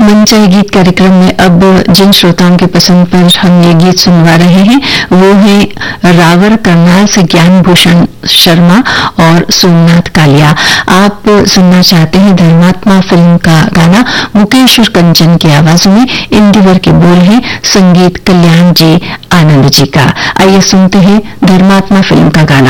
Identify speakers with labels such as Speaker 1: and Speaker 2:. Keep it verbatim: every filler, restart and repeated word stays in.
Speaker 1: मंचाई गीत कार्यक्रम में अब जिन श्रोताओं की पसंद पर हम ये गीत सुनवा रहे हैं वो है रावर करनाल से ज्ञान भूषण शर्मा और सोमनाथ कालिया। आप सुनना चाहते हैं धर्मात्मा फिल्म का गाना मुकेश और कंचन की आवाजों में। इंदिवर के बोल हैं संगीत कल्याण जी आनंद जी का। आइए सुनते हैं धर्मात्मा फिल्म का गाना।